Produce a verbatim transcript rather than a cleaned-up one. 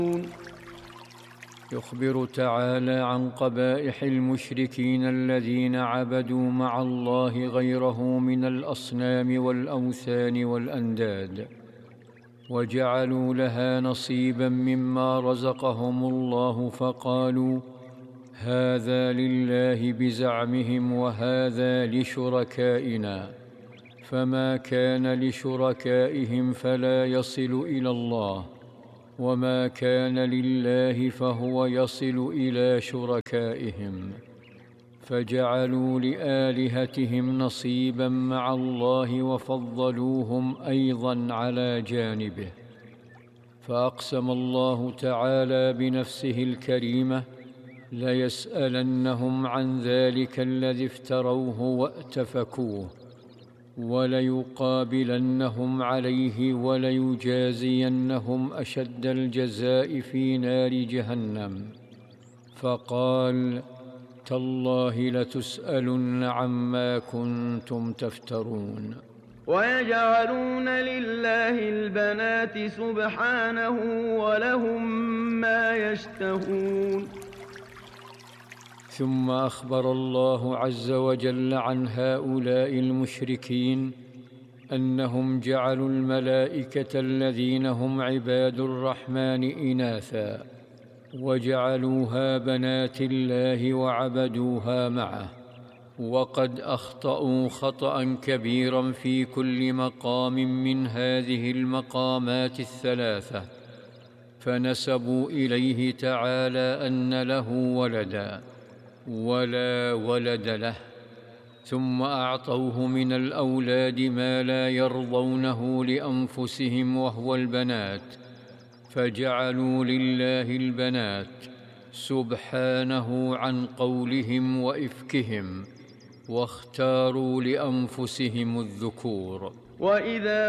يخبر تعالى عن قبائح المشركين الذين عبدوا مع الله غيره من الأصنام والأوثان والأنداد، وجعلوا لها نصيبا مما رزقهم الله، فقالوا هذا لله بزعمهم وهذا لشركائنا، فما كان لشركائهم فلا يصل إلى الله، وما كان لله فهو يصل إلى شركائهم، فجعلوا لآلهتهم نصيبا مع الله وفضلوهم أيضا على جانبه. فأقسم الله تعالى بنفسه الكريمة ليسألنهم عن ذلك الذي افتروه واتفكوه، وليقابلنهم عليه وليجازينهم أشد الجزاء في نار جهنم. فقال تالله لتسألن عما كنتم تفترون. ويجعلون لله البنات سبحانه ولهم ما يشتهون. ثم أخبر الله عز وجل عن هؤلاء المشركين أنهم جعلوا الملائكة الذين هم عباد الرحمن إناثا، وجعلوها بنات الله وعبدوها معه، وقد أخطأوا خطأ كبيرا في كل مقام من هذه المقامات الثلاثة، فنسبوا إليه تعالى أن له ولدا ولا ولد له، ثم أعطوه من الأولاد ما لا يرضونه لأنفسهم وهو البنات، فجعلوا لله البنات سبحانه عن قولهم وإفكهم، واختاروا لأنفسهم الذكور. وإذا